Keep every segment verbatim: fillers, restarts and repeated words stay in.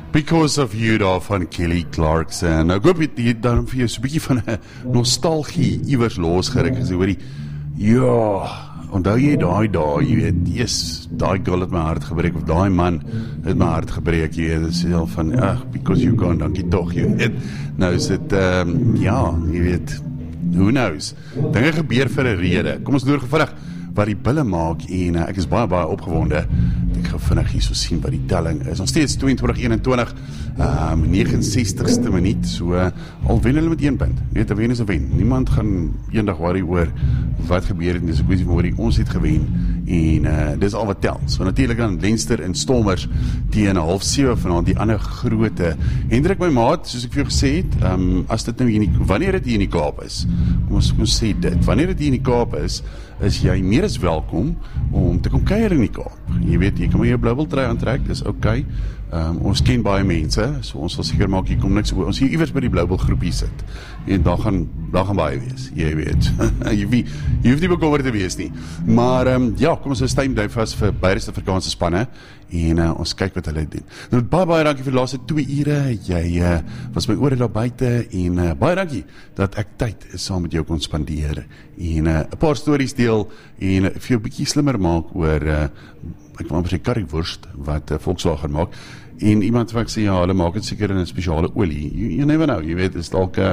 Because of You daar van Kelly Clarkson. Nou, ek hoop jy dan vir jou so 'n bietjie van 'n nostalgie iewers losgerik as jy hoor die, ja, onthou jy daai daai, jy weet, yes, daai girl het my hart gebreek, of daai man het my hart gebreek, jy weet, dit is heel van, ag, because you gone, dankie toch, jy weet, nou is dit, um, ja, jy weet, who knows, dinge gebeur vir 'n rede, kom ons doen vinnig wat die bulle maak, en uh, ek is baie, baie opgewonde, ek gaan vinnig hier so sien wat die telling is, nog steeds twee twintig eenentwintig, um, negenengestigste minuut, so, uh, al wen hulle met een punt, weet, 'n wen is 'n wen, niemand gaan eendag worry oor wat gebeur het, dis 'n kwessie van hoor, ons het gewen, en uh, dis al wat tel, so natuurlik dan Leinster en Stormers, teen half sewe vanaand, die ander groote, Hendrik my maat, soos ek vir jou gesê het, um, as dit nou hier in die, wanneer dit hier in die Kaap is, kom ons, kom ons sê dit, wanneer dit hier in die Kaap is, is jy meer as welkom om te kom kuier in die Kaap. Jy weet, jy kan maar jou blouwiltrui aantrek, dis ok. Um, ons ken baie mense, so ons sal seker maak, jy kom niks oor, ons hier iewers by die blouwil groepie sit, en daar gaan, daar gaan baie wees, jy weet, jy, wie, jy hoef nie bekommer te wees nie, maar um, ja, kom ons stem duif vast vir beide Suid-Afrikaanse spanne, en uh, ons kyk wat hulle doen. Nou, baie, baie dankie vir die laaste twee ure, jy uh, was my ore daar buite, en uh, baie dankie dat ek tyd saam met jou kon spandeer, en 'n uh, paar stories deel, en uh, vir jou bietjie slimmer maak oor, uh, ek wil amper sê currywurst, wat uh, Volkswagen maak, en iemand wat ek sê, ja, hulle maak het seker in 'n spesiale olie, you, you never know, jy weet, is dalk, uh,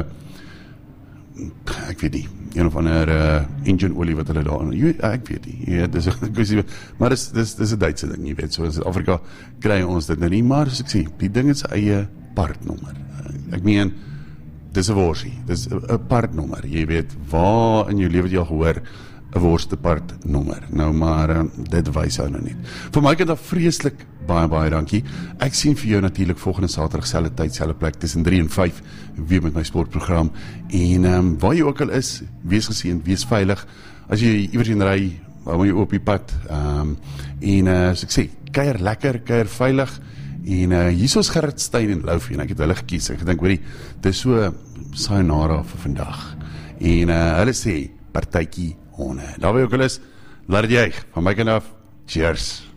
ek weet nie, een of ander uh, engine olie wat hulle daar, jy, ek weet nie, jy weet, dis, dis, maar dis, dis, dis 'n Duitse ding, jy weet, so in Suid-Afrika kry ons dit nou nie, maar as ek sê, die ding het sy eie partnommer, uh, ek meen, dis 'n worsie, dis 'n partnommer, jy weet, waar in jou lewe het jy al gehoor, 'n worste partnommer, nou maar, uh, dit wys hy nou nie. Vir my kan dat vreeslik, baie, baie dankie, ek sien vir jou natuurlijk volgende Saterdag, selfde tyd, selfde plek, tussen drie en vyf, weer met my sportprogram, en um, waar jy ook al is, wees gesien, wees veilig, as jy iewers in ry, hou my op die pad, um, en uh, as ek sê, kuier lekker, kuier veilig, en uh, hier is ons Gerrit Stein en Loufie, en ek het hulle gekies, ek gedink, hoorie, dit is so sayonara vir vandag, en uh, hulle sê, partytjie honde, daar waar jy ook al is, laat het juig, van my kant af, cheers.